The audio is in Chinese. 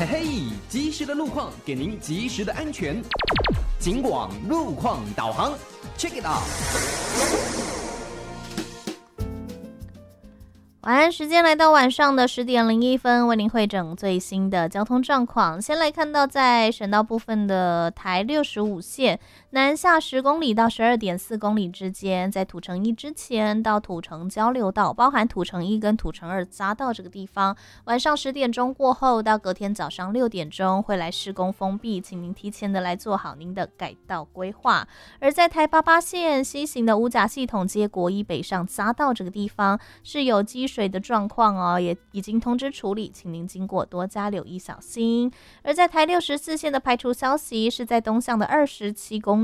嘿嘿，及时的路况给您及时的安全。警广路况导航 ，Check it out。 晚安时间来到晚上的10:01，为您汇整最新的交通状况。先来看到在省道部分的台65线南下10公里到12.4公里之间，在土城1之前到土城交流道，包含土城1跟土城2匝道这个地方，晚上10点钟过后到隔天早上6点钟会来施工封闭，请您提前的来做好您的改道规划。而在台88线西行的五甲系统街国一北上匝道这个地方是有积水的状况哦，也已经通知处理，请您经过多加留意小心。而在台64线的排除消息是在东向的27公里